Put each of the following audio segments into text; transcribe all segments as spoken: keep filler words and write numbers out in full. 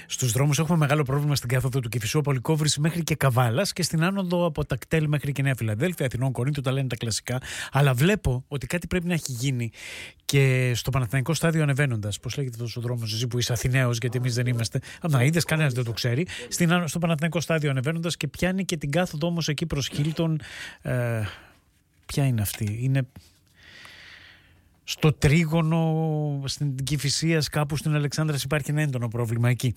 Στους δρόμους έχουμε μεγάλο πρόβλημα στην κάθοδο του Κηφισού, Πολυκόβρηση μέχρι και Καβάλας, και στην άνοδο από Τακτέλ μέχρι και Νέα Φιλαδέλφια, Αθηνών, Κορίνθου, τα λένε τα κλασικά. Αλλά βλέπω ότι κάτι πρέπει να έχει γίνει και στο Παναθηναϊκό στάδιο ανεβαίνοντας. Πώς λέγεται αυτός ο δρόμος, εσύ που είσαι Αθηναίος, γιατί εμείς δεν είμαστε. Να είδες, κανένας δεν το ξέρει. Στην, στο Παναθηναϊκό στάδιο ανεβαίνοντας και πιάνει και την κάθοδο όμως εκεί προς Χίλτον. Ε, ποια είναι αυτή, είναι. Στο τρίγωνο, στην Κηφισίας, κάπου στην Αλεξάνδρας υπάρχει ένα έντονο πρόβλημα εκεί.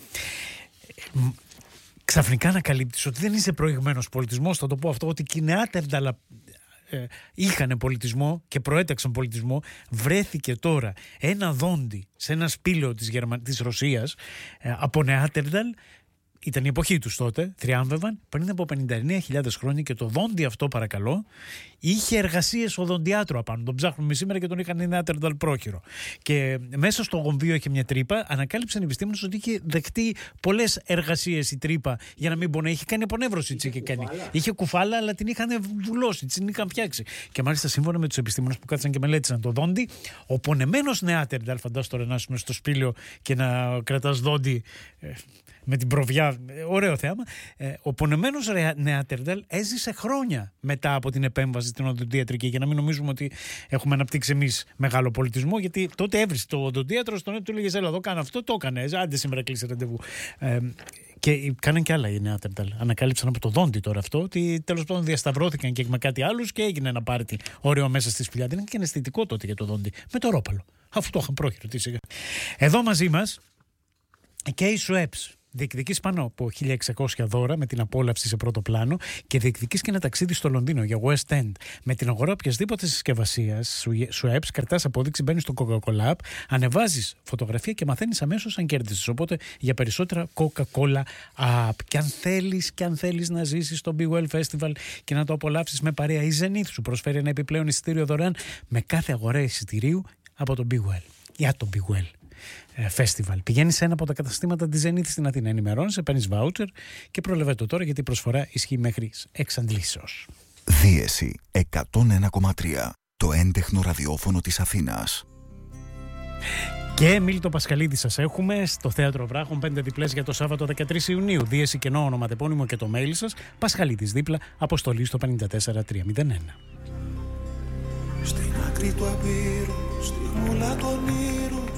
Ξαφνικά ανακαλύπτεις ότι δεν είσαι προηγμένος πολιτισμός, θα το πω αυτό, ότι και οι νεάτερνταλα ε, είχαν πολιτισμό και προέταξαν πολιτισμό. Βρέθηκε τώρα ένα δόντι σε ένα σπήλαιο της, Γερμα... της Ρωσίας ε, από νεάτερνταλ. Ήταν η εποχή τους τότε, θριάμβευαν πριν από πενήντα εννέα χιλιάδες χρόνια, και το δόντι αυτό, παρακαλώ, είχε εργασίες οδοντιάτρου απάνω. Τον ψάχνουμε σήμερα και τον είχαν οι νεάτερνταλ πρόχειρο. Και μέσα στο γομβίο είχε μια τρύπα. Ανακάλυψαν οι επιστήμονες ότι είχε δεχτεί πολλές εργασίες η τρύπα, για να μην μπορεί να είχε κάνει απονεύρωση. Είχε, είχε, κάνει. είχε κουφάλα, αλλά την είχαν βουλώσει, την είχαν φτιάξει. Και μάλιστα, σύμφωνα με τους επιστήμονες που κάτσαν και μελέτησαν το δόντι, ο πονεμένος νεάτερνταλ, φαντάσου τώρα να είσαι στο σπήλαιο και να κρατάς δόντι ε, με την προβιά. Ωραίο θέαμα. Ε, ο πονεμένος νεάτερνταλ έζησε χρόνια μετά από την επέμβαση στην οδοντίατρικη, για να μην νομίζουμε ότι έχουμε αναπτύξει εμείς μεγάλο πολιτισμό, γιατί τότε έβρισε το οδοντίατρο στον έτο, του έλεγε έλα εδώ, κάνω αυτό, το έκανε. Άντε σήμερα κλείσει ραντεβού. Ε, και κάναν και άλλα οι νεάτερνταλ. Ανακάλυψαν από το δόντι τώρα αυτό, ότι τέλος πάντων διασταυρώθηκαν και με κάτι άλλους και έγινε ένα πάρτι ωραίο μέσα στη σπηλιά. Δεν είναι και αισθητικό τότε για το δόντι. Με το ρόπαλο. Αφού το είχαν πρόχειρο. Εδώ μαζί μας και η Σουέψ. Διεκδικείς πάνω από χίλια εξακόσια δώρα με την απόλαυση σε πρώτο πλάνο, και διεκδικείς και ένα ταξίδι στο Λονδίνο για West End. Με την αγορά οποιασδήποτε συσκευασίας Σουέψ, κρατάς απόδειξη, μπαίνεις στο Coca-Cola App, ανεβάζεις φωτογραφία και μαθαίνεις αμέσως αν κέρδισες. Οπότε για περισσότερα Coca-Cola App. Και αν θέλεις, και αν θέλεις να ζήσεις στο Be Well Festival και να το απολαύσεις με παρέα, η Zenith σου προσφέρει ένα επιπλέον εισιτήριο δωρεάν με κάθε αγορά εισιτηρίου από το Be Well. Για το Be Well Festival. Πηγαίνεις σε ένα από τα καταστήματα της Zenith στην Αθήνα, ενημερώνεσαι, παίρνεις voucher και προλαβαίνω το τώρα, γιατί η προσφορά ισχύει μέχρι εξαντλήσεως. Δίεση εκατόν ένα κόμμα τρία, το έντεχνο ραδιόφωνο της Αθήνας. Και Μίλτο Πασχαλίδη σας έχουμε στο Θέατρο Βράχων, πέντε διπλές για το Σάββατο δεκατρείς Ιουνίου. Δίεση, κενό, ονοματεπώνυμο και το mail σας. Πασχαλίδης δίπλα, αποστολή στο πέντε τέσσερα τρία μηδέν ένα. Στην άκρη του απείρου, στη γούλα των ήρου,